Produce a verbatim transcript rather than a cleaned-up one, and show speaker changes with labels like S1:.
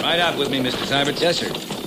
S1: Right out with me, Mister Syberts.
S2: Yes, sir.